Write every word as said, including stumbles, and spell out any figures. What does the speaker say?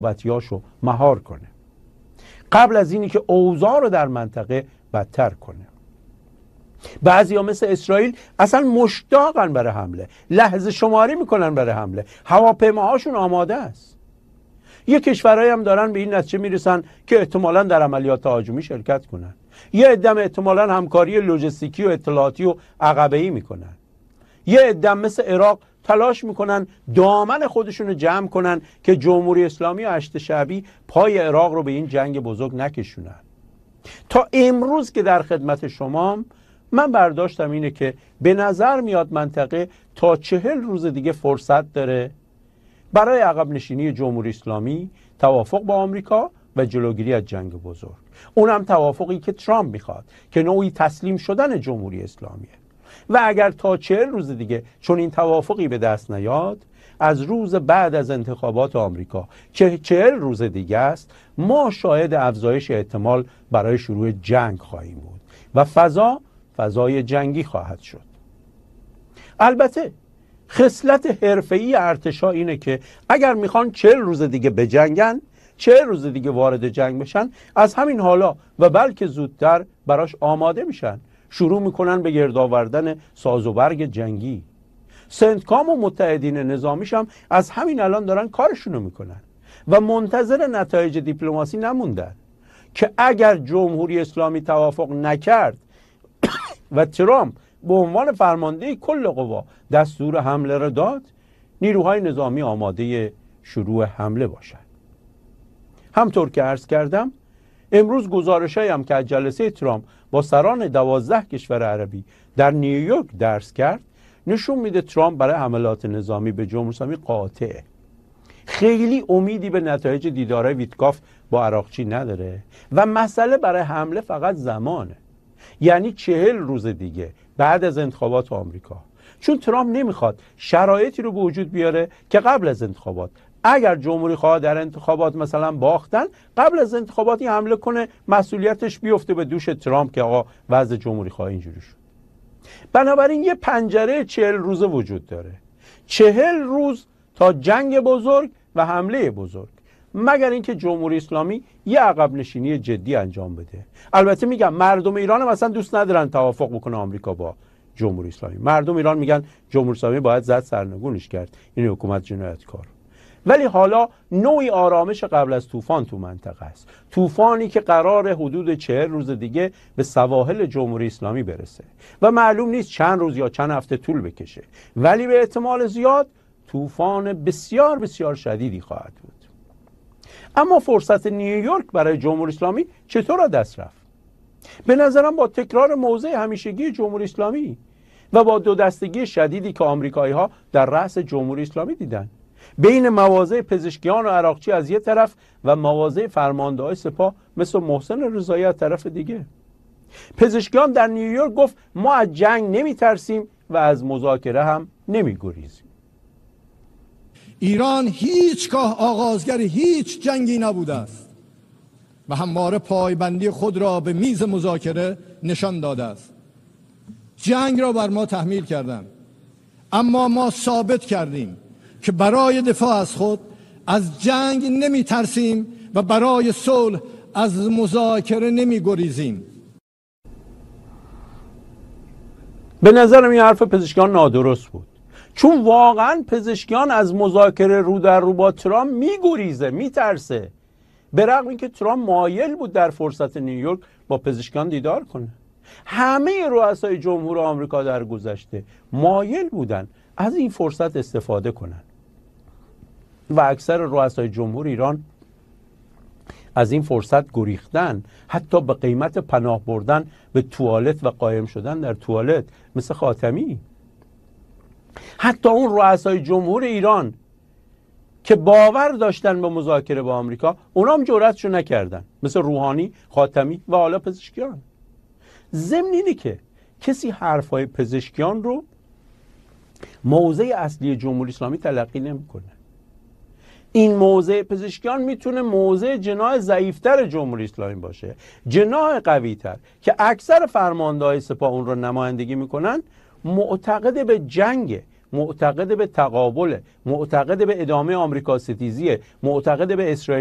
بطیاشو مهار کنه، قبل از اینی که اوضاع رو در منطقه بدتر کنه. بعضیا مثل اسرائیل اصلا مشتاقن برای حمله، لحظه شماری میکنن برای حمله، هواپیماهاشون آماده است. یه کشورهایی هم دارن به این نتیجه میرسن که احتمالاً در عملیات تهاجمی شرکت کنن. یه عده‌ام احتمالاً همکاری لوجستیکی و اطلاعاتی و عقبه‌ای میکنن. یه عده‌ام مثل عراق تلاش میکنن دامن خودشون رو جمع کنن که جمهوری اسلامی و هشت شعبی پای عراق رو به این جنگ بزرگ نکشونن. تا امروز که در خدمت شمام، من برداشتم اینه که به نظر میاد منطقه تا چهل روز دیگه فرصت داره برای عقب نشینی جمهوری اسلامی، توافق با آمریکا و جلوگیری از جنگ بزرگ. اونم توافقی که ترامپ میخواد که نوعی تسلیم شدن جمهوری اسلامیه. و اگر تا چهل روز دیگه چون این توافقی به دست نیاد، از روز بعد از انتخابات آمریکا که چهل روز دیگه است، ما شاهد افزایش احتمال برای شروع جنگ خواهیم بود و فضا فضای جنگی خواهد شد. البته خصلت حرفه‌ای ارتشا اینه که اگر میخوان چهل روز دیگه بجنگن، چهل روز دیگه وارد جنگ بشن، از همین حالا و بلکه زودتر براش آماده میشن، شروع میکنن به گرد آوردن ساز و برگ جنگی. سنتکام و متحدین نظامیش هم از همین الان دارن کارشونو میکنن و منتظر نتایج دیپلماسی نموندن که اگر جمهوری اسلامی توافق نکرد و ترامپ به عنوان فرمانده کل قوا دستور حمله را داد، نیروهای نظامی آماده شروع حمله باشند. همطور که عرض کردم، امروز گزارش‌هایی هم که از جلسه ترامپ با سران دوازده کشور عربی در نیویورک درس کرد نشون میده ترامپ برای حملات نظامی به جمهوری اسلامی قاطعه. خیلی امیدی به نتایج دیدارهای ویتکاف با عراقچی نداره و مسئله برای حمله فقط زمانه، یعنی چهل روز دیگه بعد از انتخابات آمریکا. چون ترامپ نمیخواد شرایطی رو به وجود بیاره که قبل از انتخابات اگر جمهوری خواه در انتخابات مثلا باختن، قبل از انتخاباتی حمله کنه، مسئولیتش بیفته به دوش ترامپ که آقا وضع جمهوری خواه اینجوری شد. بنابراین یه پنجره چهل روزه وجود داره، چهل روز تا جنگ بزرگ و حمله بزرگ، مگر اینکه جمهوری اسلامی یه عقب نشینی جدی انجام بده. البته میگم مردم ایران هم اصلا دوست ندارن توافق بکنه آمریکا با جمهوری اسلامی. مردم ایران میگن جمهوری اسلامی باید زد سرنگونش کرد، این حکومت جنایتکار. ولی حالا نوعی آرامش قبل از طوفان تو منطقه است، طوفانی که قرار حدود چهل روز دیگه به سواحل جمهوری اسلامی برسه و معلوم نیست چند روز یا چند هفته طول بکشه، ولی به احتمال زیاد طوفان بسیار بسیار شدیدی خواهد بود. اما فرصت نیویورک برای جمهوری اسلامی چطور از دست رفت؟ به نظرم با تکرار موضع همیشگی جمهوری اسلامی و با دو دستگی شدیدی که آمریکایی ها در رأس جمهوری اسلامی دیدن، بین مواضع پزشکیان و عراقچی از یه طرف و مواضع فرمانده‌های سپاه مثل محسن رضایی از طرف دیگه. پزشکیان در نیویورک گفت ما از جنگ نمی ترسیم و از مذاکره هم نمی گریزیم. ایران هیچگاه آغازگر هیچ جنگی نبوده است و همواره پایبندی خود را به میز مذاکره نشان داده است. جنگ را بر ما تحمیل کردند، اما ما ثابت کردیم که برای دفاع از خود از جنگ نمی ترسیم و برای صلح از مذاکره نمی گریزیم. به نظرم این حرف پزشکیان نادرست بود، چون واقعا پزشکیان از مذاکره رو در رو با ترامپ می گریزه، می ترسه، به رغم اینکه ترامپ مایل بود در فرصت نیویورک با پزشکیان دیدار کنه. همه رؤسای جمهور آمریکا در گذشته مایل بودن از این فرصت استفاده کنن و اکثر رؤسای جمهور ایران از این فرصت گریختن، حتی به قیمت پناه بردن به توالت و قایم شدن در توالت، مثل خاتمی. حتی اون رؤسای جمهور ایران که باور داشتن به مذاکره با آمریکا، اونا هم جرأتشو نکردن، مثل روحانی، خاتمی و حالا پزشکیان. ضمن اینه که کسی حرفای پزشکیان رو موضع اصلی جمهوری اسلامی تلقی نمیکنه. این موضع پزشکیان میتونه موضع جناح ضعیفتر جمهوری اسلامی باشه، جناح قویتر که اکثر فرمانده‌های سپاه اون رو نمایندگی میکنن، معتقد به جنگ معتقد به تقابل، معتقد به ادامه آمریکا ستیزیه، معتقد به اسرائیل